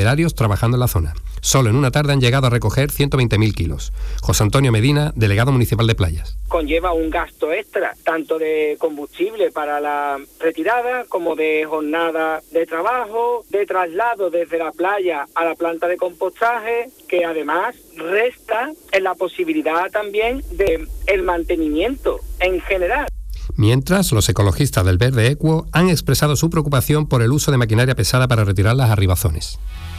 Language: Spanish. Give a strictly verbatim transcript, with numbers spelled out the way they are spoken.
operarios trabajando en la zona. Solo en una tarde han llegado a recoger ciento veinte mil kilos. José Antonio Medina, delegado municipal de Playas. Conlleva un gasto extra, tanto de combustible para la retirada como de jornada de trabajo, de traslado desde la playa a la planta de compostaje, que además resta en la posibilidad también de el mantenimiento en general. Mientras, los ecologistas del Verde Equo han expresado su preocupación por el uso de maquinaria pesada para retirar las arribazones.